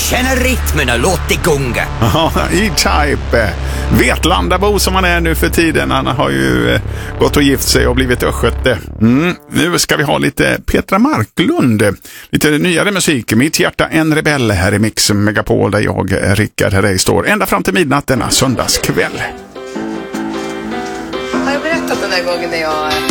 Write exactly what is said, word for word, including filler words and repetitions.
känner rytmen och låt det gunga. Ja, E-Type. Vetlandabo som han är nu för tiden. Han har ju eh, gått och gift sig och blivit östgöte. Mm. Nu ska vi ha lite Petra Marklund. Lite nyare musik. Mitt hjärta en rebell här i Mix Megapol där jag, Rickard Herrey, står ända fram till midnatt denna söndagskväll. Har jag berättat den där gången när jag...